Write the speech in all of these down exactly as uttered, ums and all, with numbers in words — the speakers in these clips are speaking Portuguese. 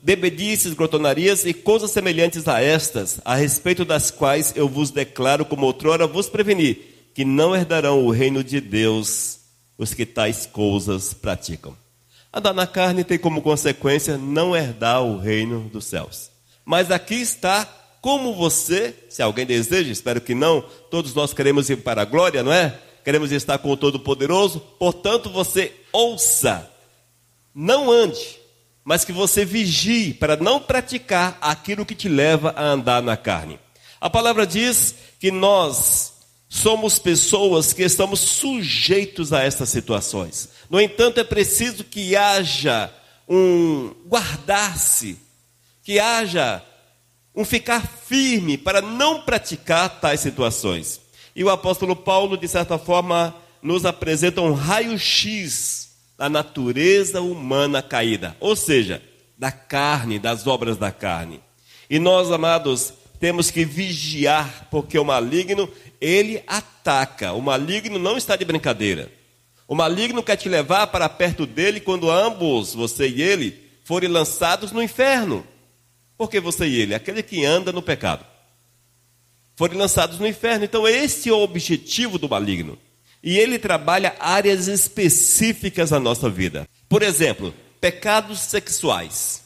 bebedices, grotonarias e coisas semelhantes a estas, a respeito das quais eu vos declaro, como outrora vos preveni, que não herdarão o reino de Deus os que tais coisas praticam. Andar na carne tem como consequência não herdar o reino dos céus. Mas aqui está como você, se alguém deseja, espero que não, todos nós queremos ir para a glória, não é? Queremos estar com o Todo-Poderoso, portanto você ouça, não ande, mas que você vigie para não praticar aquilo que te leva a andar na carne. A palavra diz que nós somos pessoas que estamos sujeitos a essas situações. No entanto, é preciso que haja um guardar-se, que haja um ficar firme para não praticar tais situações. E o apóstolo Paulo, de certa forma, nos apresenta um raio-x da natureza humana caída, ou seja, da carne, das obras da carne. E nós, amados, temos que vigiar, porque o maligno, ele ataca. O maligno não está de brincadeira. O maligno quer te levar para perto dele quando ambos, você e ele, forem lançados no inferno. Por que você e ele? Aquele que anda no pecado. Forem lançados no inferno. Então esse é o objetivo do maligno. E ele trabalha áreas específicas da nossa vida. Por exemplo, pecados sexuais.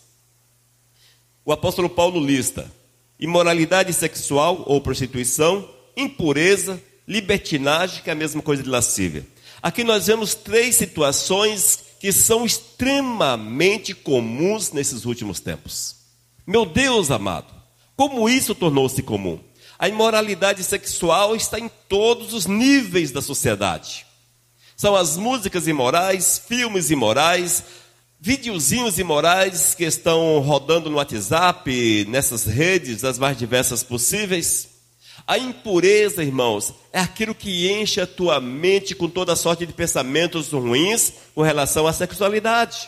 O apóstolo Paulo lista imoralidade sexual ou prostituição, impureza, libertinagem, que é a mesma coisa de lascívia. Aqui nós vemos três situações que são extremamente comuns nesses últimos tempos. Meu Deus amado, como isso tornou-se comum? A imoralidade sexual está em todos os níveis da sociedade. São as músicas imorais, filmes imorais, videozinhos imorais que estão rodando no WhatsApp, nessas redes, as mais diversas possíveis. A impureza, irmãos, é aquilo que enche a tua mente com toda sorte de pensamentos ruins com relação à sexualidade.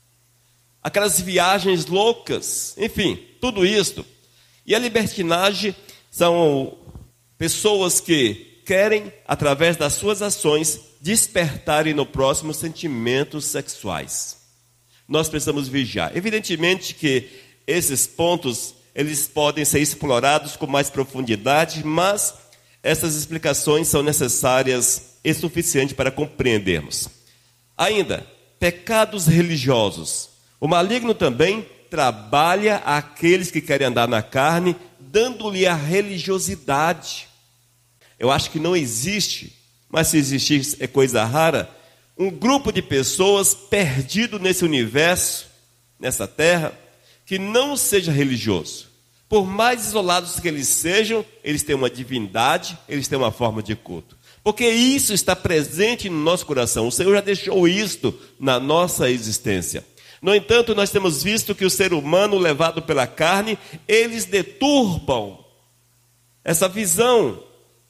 Aquelas viagens loucas, enfim, tudo isso. E a libertinagem são pessoas que querem, através das suas ações, despertarem no próximo sentimentos sexuais. Nós precisamos vigiar. Evidentemente que esses pontos, eles podem ser explorados com mais profundidade, mas essas explicações são necessárias e suficientes para compreendermos. Ainda, pecados religiosos. O maligno também trabalha aqueles que querem andar na carne, dando-lhe a religiosidade. Eu acho que não existe, mas se existir é coisa rara, um grupo de pessoas perdido nesse universo, nessa terra, que não seja religioso. Por mais isolados que eles sejam, eles têm uma divindade, eles têm uma forma de culto. Porque isso está presente no nosso coração. O Senhor já deixou isto na nossa existência. No entanto, nós temos visto que o ser humano, levado pela carne, eles deturbam essa visão.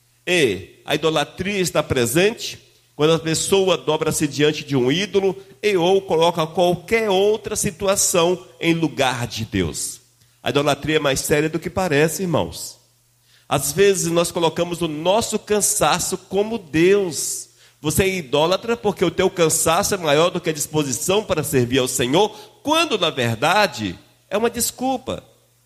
E a idolatria está presente quando a pessoa dobra-se diante de um ídolo e ou coloca qualquer outra situação em lugar de Deus. A idolatria é mais séria do que parece, irmãos. Às vezes nós colocamos o nosso cansaço como Deus. Você é idólatra porque o teu cansaço é maior do que a disposição para servir ao Senhor, quando na verdade é uma desculpa.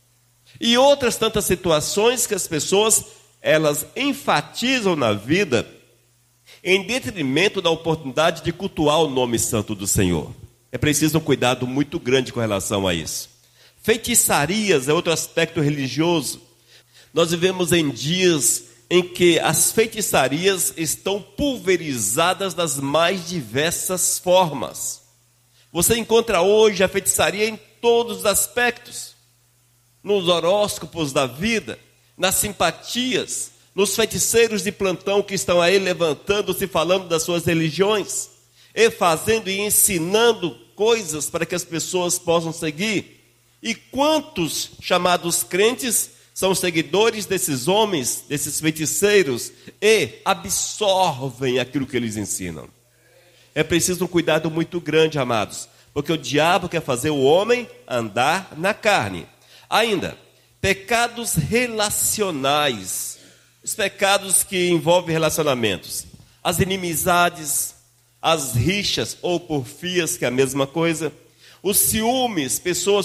E outras tantas situações que as pessoas, elas enfatizam na vida em detrimento da oportunidade de cultuar o nome santo do Senhor. É preciso um cuidado muito grande com relação a isso. Feitiçarias é outro aspecto religioso. Nós vivemos em dias em que as feitiçarias estão pulverizadas das mais diversas formas. Você encontra hoje a feitiçaria em todos os aspectos. Nos horóscopos da vida, nas simpatias, nos feiticeiros de plantão que estão aí levantando-se, falando das suas religiões, e fazendo e ensinando coisas para que as pessoas possam seguir. E quantos chamados crentes são seguidores desses homens, desses feiticeiros, e absorvem aquilo que eles ensinam? É preciso um cuidado muito grande, amados, porque o diabo quer fazer o homem andar na carne. Ainda, pecados relacionais. Os pecados que envolvem relacionamentos, as inimizades, as rixas ou porfias, que é a mesma coisa, os ciúmes, pessoas